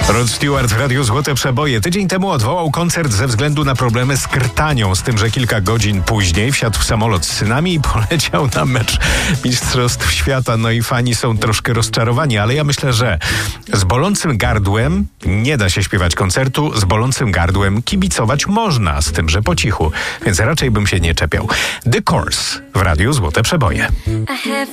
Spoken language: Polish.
Rod Stewart w Radiu Złote Przeboje. Tydzień temu odwołał koncert ze względu na problemy z krtanią, z tym, że kilka godzin później wsiadł w samolot z synami i poleciał na mecz Mistrzostw Świata. No i fani są troszkę rozczarowani, ale ja myślę, że z bolącym gardłem nie da się śpiewać koncertu, z bolącym gardłem kibicować można, z tym, że po cichu, więc raczej bym się nie czepiał. The Course w Radiu Złote Przeboje.